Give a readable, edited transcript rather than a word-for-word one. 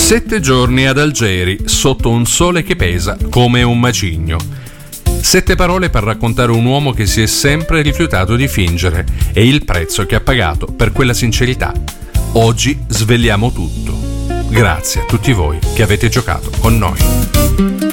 7 giorni ad Algeri, sotto un sole che pesa come un macigno. 7 parole per raccontare un uomo che si è sempre rifiutato di fingere e il prezzo che ha pagato per quella sincerità. Oggi sveliamo tutto. Grazie a tutti voi che avete giocato con noi.